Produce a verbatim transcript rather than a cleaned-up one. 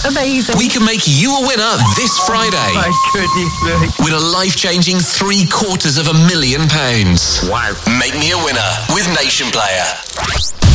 Amazing. We can make you a winner this Friday. My goodness me. With a life-changing three quarters of a million pounds. Wow. Make me a winner with Nation Player.